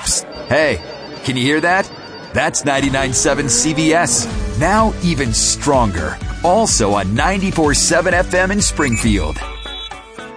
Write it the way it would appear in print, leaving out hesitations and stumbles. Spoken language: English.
Psst, hey, can you hear that? That's 99.7 CBS. Now even stronger. Also on 94.7 FM in Springfield.